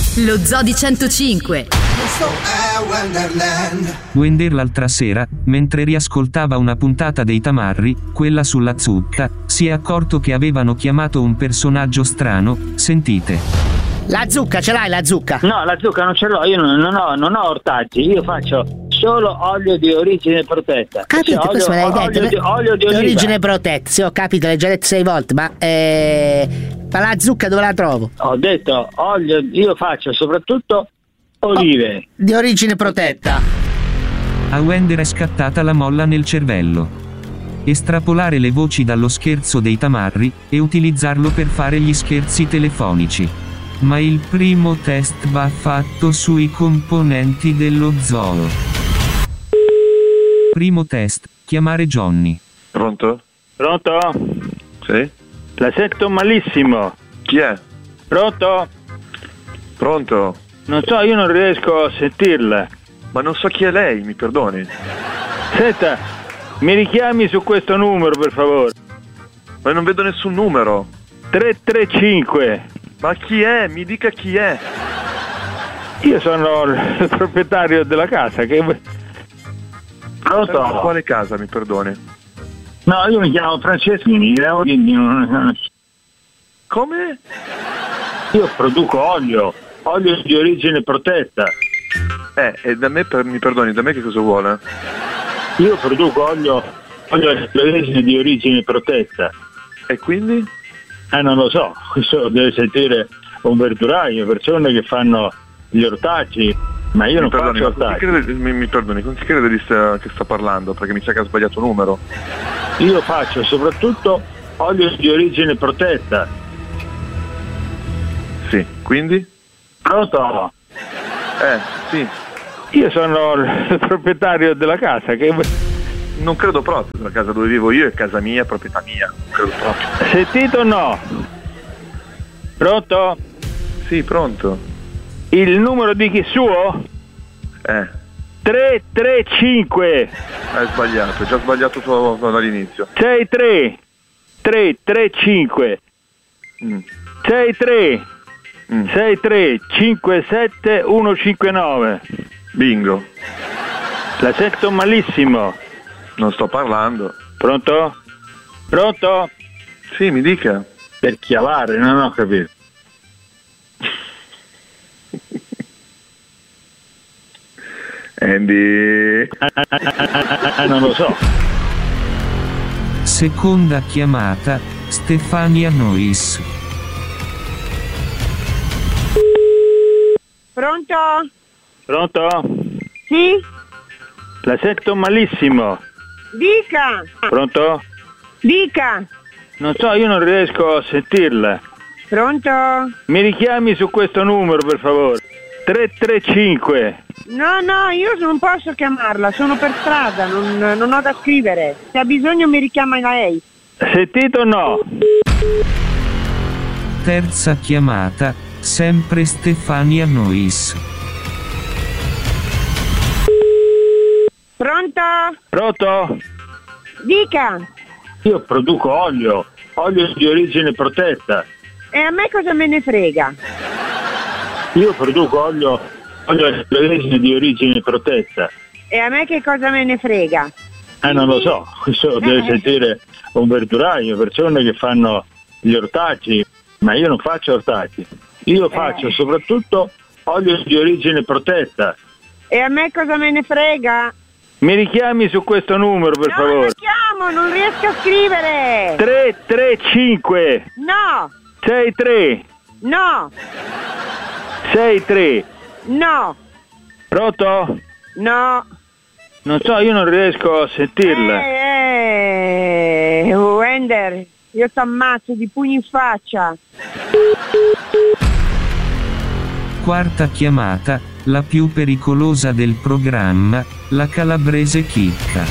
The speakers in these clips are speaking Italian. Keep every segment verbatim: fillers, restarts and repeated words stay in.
Lo Zoo di centocinque. Questo è Wonderland. Wender l'altra sera, mentre riascoltava una puntata dei Tamarri, quella sulla zucca, si è accorto che avevano chiamato un personaggio strano. Sentite. La zucca, ce l'hai la zucca? No, la zucca non ce l'ho, io non, non, ho, non ho ortaggi, io faccio solo olio di origine protetta. Capito, cioè, questo olio, me l'hai detto. Olio di, olio di, di oliva. origine protetta, sì, ho capito, l'hai già detto sei volte, ma eh, ma la zucca dove la trovo? Ho detto olio, io faccio soprattutto olive. Oh, di origine protetta. A Wender è scattata la molla nel cervello. Estrapolare le voci dallo scherzo dei Tamarri e utilizzarlo per fare gli scherzi telefonici. Ma il primo test va fatto sui componenti dello zoo. Primo test, chiamare Johnny. Pronto? Pronto? Sì? La sento malissimo. Chi è? Pronto? Pronto? Non so, io non riesco a sentirla. Ma non so chi è lei, mi perdoni. Senta, mi richiami su questo numero per favore. Ma non vedo nessun numero. tre tre cinque. Ma chi è? Mi dica chi è. Io sono il proprietario della casa che... Pronto? Ma quale casa, mi perdoni? No, io mi chiamo Franceschini. Come? Io produco olio, olio di origine protetta. Eh, e da me, per, mi perdoni, da me che cosa vuole? Io produco olio, olio di origine, di origine protetta. E quindi? Eh, non lo so, questo deve sentire un verduraio, persone che fanno gli ortaggi, ma io mi non perdoni, faccio ma con chi ortaggi. crede, mi, mi perdoni, con chi crede di sta, che sta parlando? Perché mi sa che ha sbagliato numero. Io faccio soprattutto olio di origine protetta. Sì, quindi? Pronto? Eh, sì. Io sono il proprietario della casa che... Non credo proprio, la casa dove vivo io è casa mia, proprietà mia. Non credo proprio. Sentito o no? Pronto? Sì, pronto. Il numero di chi suo? Eh, tre tre cinque. hai sbagliato, hai già sbagliato tu dall'inizio. sei tre tre tre cinque. Mm. sei tre Mm. sei tre cinque sette uno cinque nove. Bingo. La sento malissimo. Non sto parlando. Pronto? Pronto? Sì, mi dica. Per chiavare, non ho capito. Andy. Eh, non lo so. Seconda chiamata, Stefania Nois. Pronto? Pronto? Sì? La sento malissimo. Dica! Pronto? Dica! Non so, io non riesco a sentirla. Pronto? Mi richiami su questo numero per favore. tre tre cinque. No, no, io non posso chiamarla, sono per strada, non, non ho da scrivere. Se ha bisogno mi richiama lei. Sentito o no? Terza chiamata, sempre Stefania Nois. Pronto? Pronto? Dica! Io produco olio, olio di origine protetta. E a me cosa me ne frega? Io produco olio, olio di origine, di origine protetta. E a me che cosa me ne frega? Eh, non lo so, questo deve sentire un verduraio, persone che fanno gli ortaggi, ma io non faccio ortaggi. Io faccio Eh. soprattutto olio di origine protetta. E a me cosa me ne frega? Mi richiami su questo numero per non favore. la chiamo, non riesco a scrivere! tre tre cinque. No! sei tre No! sei tre. No! Pronto? No! Non so, io non riesco a sentirla. Eh, eh, Wender, io t'ammazzo di pugni in faccia. Quarta chiamata, la più pericolosa del programma, la calabrese chicca.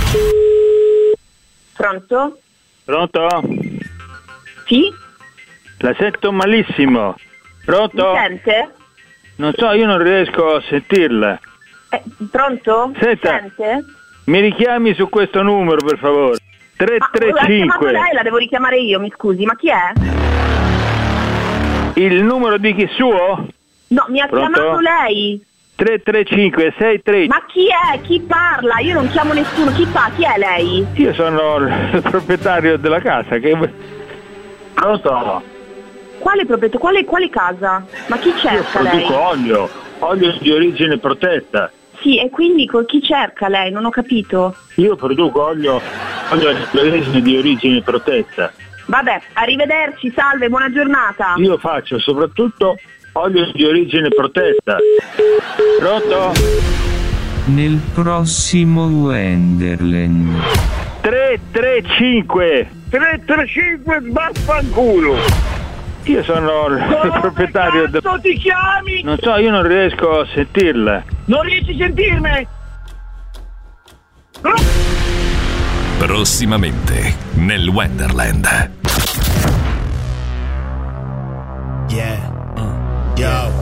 Pronto? Pronto? Sì? La sento malissimo. Pronto? Mi sente? Non so, io non riesco a sentirla. Eh, pronto? Senta. Mi sente? Mi richiami su questo numero per favore. tre tre Ma l'ha chiamato cinque. lei, la devo richiamare io, mi scusi, ma chi è? Il numero di chi suo? No, mi ha Pronto? chiamato lei. tre tre cinque sei tre. Ma chi è? Chi parla? Io non chiamo nessuno. Chi fa? Chi è lei? Io sono il proprietario della casa. Che... Pronto? Quale proprietà? Quale, quale casa? Ma chi Io cerca lei? produco olio, olio di origine protetta. Sì, e quindi con chi cerca lei? Non ho capito. Io produco olio, olio di origine protetta. Vabbè, arrivederci, salve, buona giornata. Io faccio soprattutto olio di origine protetta. Pronto? Nel prossimo Wonderland. tre tre cinque tre tre cinque vaffanculo. Io sono il proprietario del... Cazzo ti chiami? Non so, io non riesco a sentirla. Non riesci a sentirmi? Prossimamente nel Wonderland. Yeah. Uh. Yo.